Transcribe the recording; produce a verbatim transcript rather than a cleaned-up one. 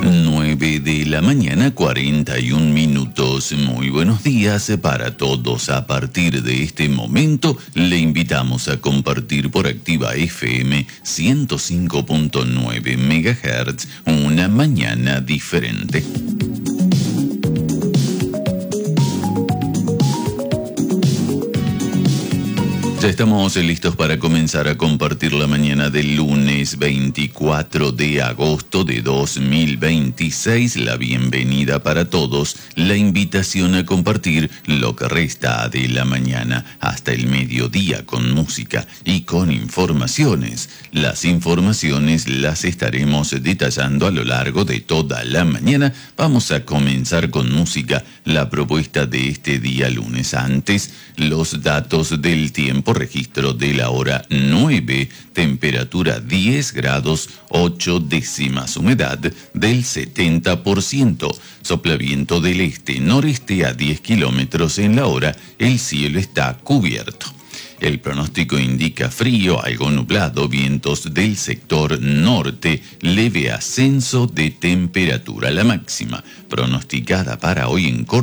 nueve de la mañana, cuarenta y un minutos. Muy buenos días para todos. A partir de este momento, le invitamos a compartir por Activa F M ciento cinco punto nueve megahertz una mañana diferente. Ya estamos listos para comenzar a compartir la mañana del lunes veinticuatro de agosto de dos mil veintiséis. La bienvenida para todos, la invitación a compartir lo que resta de la mañana hasta el mediodía con música y con informaciones. Las informaciones las estaremos detallando a lo largo de toda la mañana. Vamos a comenzar con música, la propuesta de este día lunes. Antes, los datos del tiempo. Registro de la hora nueve, temperatura diez grados, ocho décimas, humedad del setenta por ciento, sopla viento del este-noreste a diez kilómetros en la hora, el cielo está cubierto. El pronóstico indica frío, algo nublado, vientos del sector norte, leve ascenso de temperatura. La máxima pronosticada para hoy en Córdoba